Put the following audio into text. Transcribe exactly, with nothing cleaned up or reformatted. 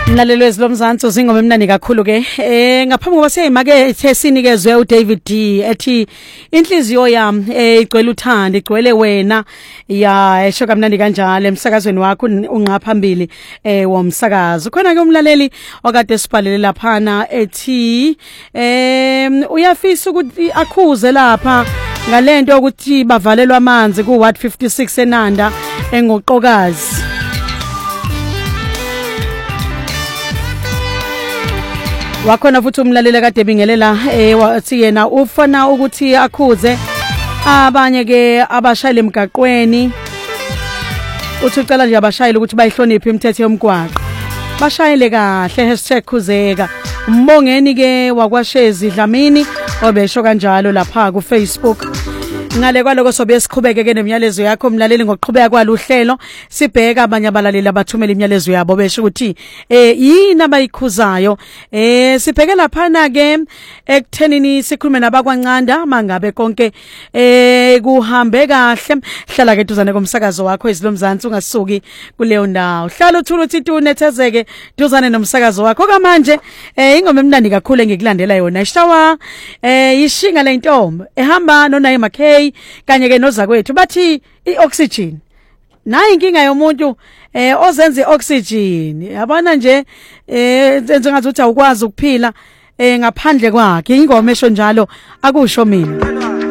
Mlalelo wezilomzansi uzingoma emnandi kakhulu ke eh ngaphambi kokuba siyayimake sesinikezwe uDavid D ethi inhliziyo yami igcwele uthando igcwele wena ya esho kamnandi kanjalo emsakazweni wakho unqa phambili eh womsakazo khona ke umlaleli okade sibhalele laphana ethi eh uyafisa ukuthi akhuze lapha ngalento ukuthi bavalelwa amanzi ku Ward fifty-six eNanda engoqokazi. Wakhona futhi umlaleli kade bingelela eh wathi yena ufana ukuthi akhuze abanye ke abashayeli emgaqweni uthi ucela nje abashayeli ukuthi bayihloniphe imithetho yomgwaqo bashayele kahle hashtag khuzeka umbongeni ke wakwashezi Dlamini obesho kanjalo lapha ku Facebook. Ngale kwaloko sobe siqhubeke ke nemiyalezo yakho mlaleli ngoqhubeka kwaluhlelo sibheka abanye abalaleli abathumela imiyalezo yabo besho ukuthi eh yini abayikhuzayo eh sibheke laphana ke ekuthenini sikhulume nabakwaNcanda mangabe konke eh kuhambe kahle hlala ke duzane komsakazo wakho izilomzansi ungasuki kuleyo ndawo hlala uthula uthi tunethezeke duzane nomsakazo wakho kamanje eh ingoma emnandi kakhulu engikulandela yona ishawa eh ishinga lentombi ehamba noNayi Makay kanye ke nozakwethu bathi ioxygen nayi inkinga yomuntu eh ozenza ioxygen yabona nje eh engathi uthi awukwazi ukuphila eh ngaphandle kwakhe ingoma esho njalo akusho mina.